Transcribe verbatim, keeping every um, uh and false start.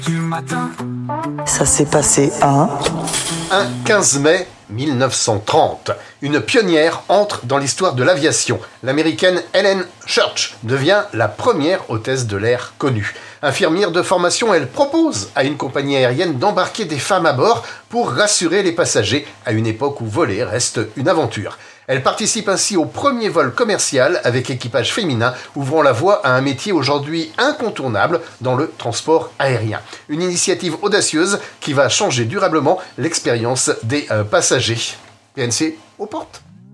Du matin. Ça s'est passé un... Un quinze mai mille neuf cent trente. Une pionnière entre dans l'histoire de l'aviation. L'américaine Helen Church devient la première hôtesse de l'air connue. Infirmière de formation, elle propose à une compagnie aérienne d'embarquer des femmes à bord pour rassurer les passagers à une époque où voler reste une aventure. Elle participe ainsi au premier vol commercial avec équipage féminin, ouvrant la voie à un métier aujourd'hui incontournable dans le transport aérien. Une initiative audacieuse qui va changer durablement l'expérience des euh, passagers. P N C aux portes.